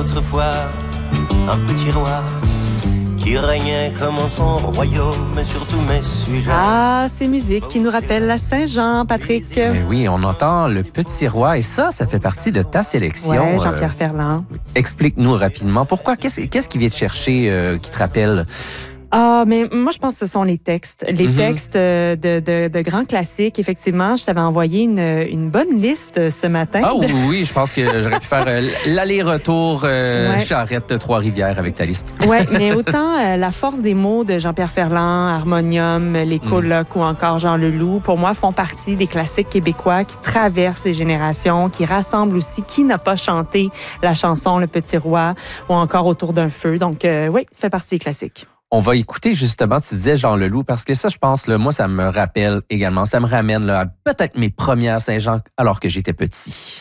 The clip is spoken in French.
autrefois un petit roi qui régnait comme en son royaume sur tous mes sujets. Ah, ces musiques qui nous rappellent la Saint-Jean, Patrick. Mais oui, on entend Le Petit Roi et ça fait partie de ta sélection. Ouais, Jean-Pierre Ferland. Explique-nous rapidement pourquoi. Qu'est-ce qui vient te chercher, qui te rappelle? Ah, mais moi, je pense que ce sont les textes. Les textes de grands classiques. Effectivement, je t'avais envoyé une bonne liste ce matin. Ah oui, je pense que j'aurais pu faire l'aller-retour Charrette-Trois-Rivières avec ta liste. Oui, mais autant La force des mots de Jean-Pierre Ferland, Harmonium, Les Colocs ou encore Jean Leloup, pour moi, font partie des classiques québécois qui traversent les générations, qui rassemblent aussi qui n'a pas chanté la chanson Le Petit Roi ou encore Autour d'un feu. Donc, oui, fait partie des classiques. On va écouter justement, tu disais Jean Leloup, parce que ça, je pense, là, moi, ça me rappelle également, ça me ramène là, à peut-être mes premières Saint-Jean alors que j'étais petit.